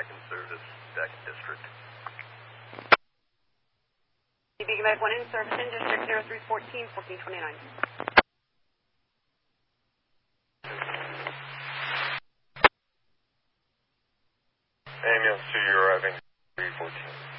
second service, second district. Beacon Med 1 in service in District 0314, 1429. Ambulance 2, you're arriving 314.